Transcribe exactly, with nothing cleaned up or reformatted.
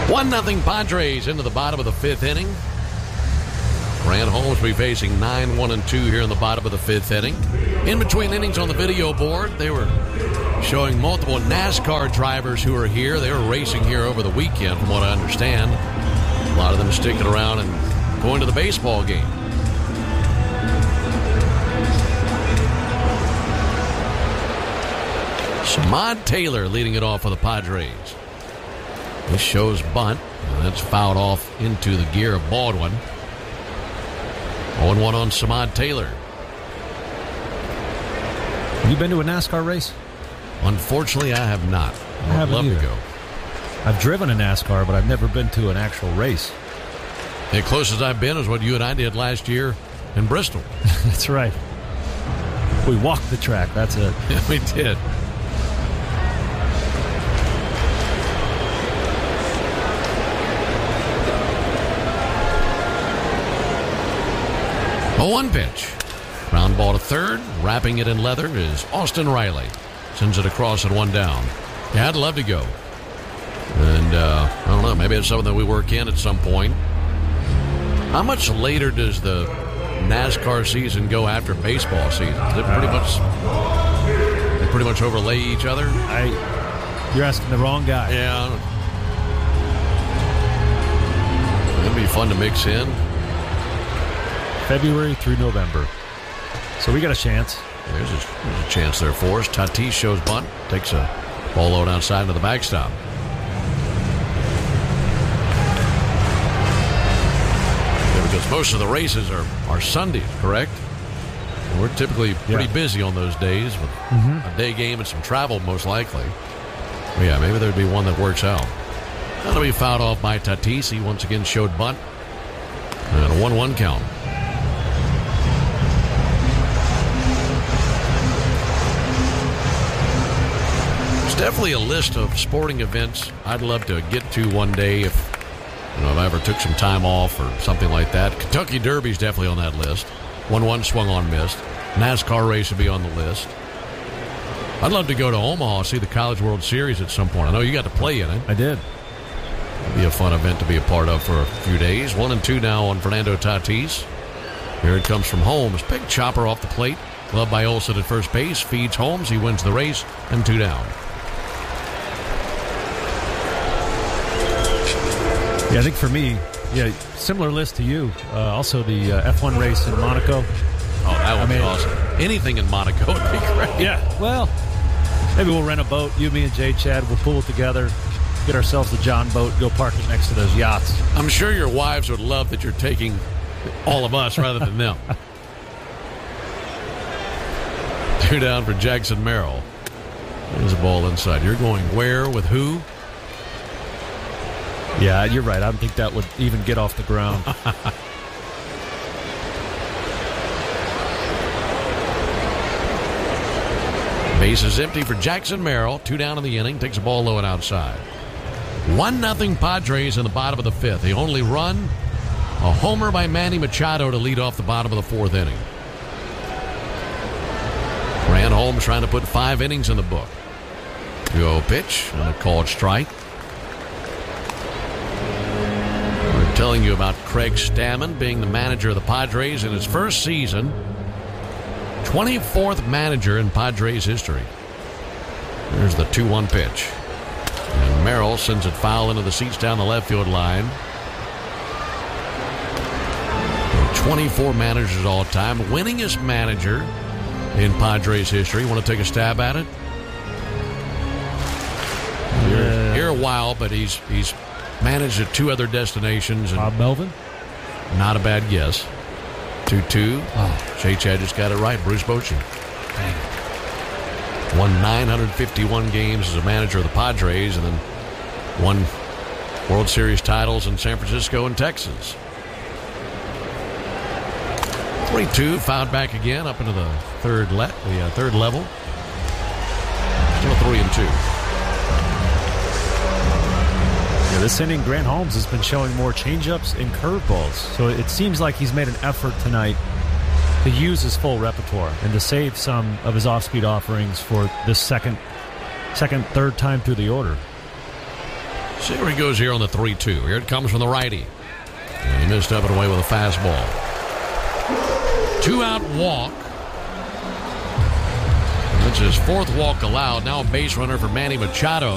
one nothing Padres into the bottom of the fifth inning. Grant Holmes will be facing nine one and two here in the bottom of the fifth inning. In between innings on the video board, they were showing multiple NASCAR drivers who are here. They were racing here over the weekend, from what I understand. A lot of them sticking around and going to the baseball game. Samad Taylor leading it off for the Padres. This shows bunt, and that's fouled off into the gear of Baldwin. oh and one on Samad Taylor. Have you been to a NASCAR race? Unfortunately, I have not. I haven't love either. to go. I've driven a NASCAR, but I've never been to an actual race. The closest I've been is what you and I did last year in Bristol. That's right. We walked the track. That's it. Yeah, we did. A one pitch. Ground ball to third. Wrapping it in leather is Austin Riley. Sends it across and one down. Yeah, I'd love to go. And, uh, I don't know, maybe it's something that we work in at some point. How much later does the NASCAR season go after baseball season? Is it pretty much, they pretty much overlay each other? I, you're asking the wrong guy. Yeah. It'd be fun to mix in. February through November. So we got a chance. There's a, there's a chance there for us. Tatis shows bunt. Takes a ball load outside into the backstop. Yeah, because most of the races are, are Sundays, correct? And we're typically pretty Yeah. busy on those days with Mm-hmm. a day game and some travel, most likely. But yeah, maybe there'd be one that works out. That'll be fouled off by Tatis. He once again showed bunt. And a one one count. Definitely a list of sporting events I'd love to get to one day if, you know, if I ever took some time off or something like that. Kentucky Derby's definitely on that list. one one swung on missed. NASCAR race would be on the list. I'd love to go to Omaha, see the College World Series at some point. I know you got to play in it. I did. It'd be a fun event to be a part of for a few days. One and two now on Fernando Tatis. Here it comes from Holmes. Big chopper off the plate. Glove by Olsen at first base. Feeds Holmes. He wins the race and two down. Yeah, I think for me, yeah, similar list to you. Uh, also the uh, F one race in Monaco. Oh, that would I be mean- awesome. Anything in Monaco would be great. Yeah, well, maybe we'll rent a boat. You, me, and Jay, Chad, we'll pull it together, get ourselves the John boat, go park it next to those yachts. I'm sure your wives would love that you're taking all of us rather than them. Two down for Jackson Merrill. There's a ball inside. You're going where with who? Yeah, you're right. I don't think that would even get off the ground. Base is empty for Jackson Merrill. Two down in the inning. Takes a ball low and outside. one nothing Padres in the bottom of the fifth. The only run, a homer by Manny Machado to lead off the bottom of the fourth inning. Grant Holmes trying to put five innings in the book. two oh pitch and a called strike. We're telling you about Craig Stammen being the manager of the Padres in his first season. twenty-fourth manager in Padres history. There's the two one pitch. And Merrill sends it foul into the seats down the left field line. twenty-four managers all time. Winningest manager in Padres history. Want to take a stab at it? Here, here a while, but he's he's managed at two other destinations. And Bob Melvin? not a bad guess. two two. Oh, Shay Chad just got it right. Bruce Bochy. dang. Won nine hundred fifty-one games as a manager of the Padres and then won World Series titles in San Francisco and Texas. three two, fouled back again up into the third le- the uh, third level. Still three and two. Yeah, this inning, Grant Holmes has been showing more changeups and curveballs. So it seems like he's made an effort tonight to use his full repertoire and to save some of his off-speed offerings for this second, second, third time through the order. See where he goes here on the three two. Here it comes from the righty. And he missed up and away with a fastball. Two-out walk. That's his fourth walk allowed. Now a base runner for Manny Machado.